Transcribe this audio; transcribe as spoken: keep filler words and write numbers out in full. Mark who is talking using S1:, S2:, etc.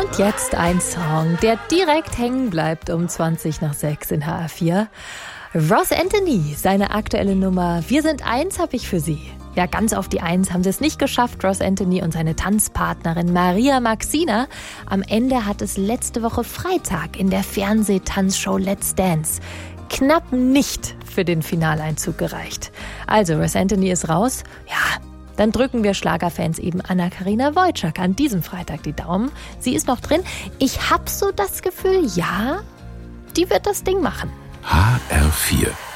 S1: Und jetzt ein Song, der direkt hängen bleibt um zwanzig nach sechs in H R vier. Ross Anthony, seine aktuelle Nummer Wir sind eins habe ich für Sie. Ja, ganz auf die Eins haben sie es nicht geschafft, Ross Anthony und seine Tanzpartnerin Maria Maxina. Am Ende hat es letzte Woche Freitag in der Fernsehtanzshow Let's Dance knapp nicht für den Finaleinzug gereicht. Also, Ross Anthony ist raus. Ja, dann drücken wir Schlagerfans eben Anna-Karina Wojcik an diesem Freitag die Daumen. Sie ist noch drin. Ich hab so das Gefühl, ja, die wird das Ding machen.
S2: H R vier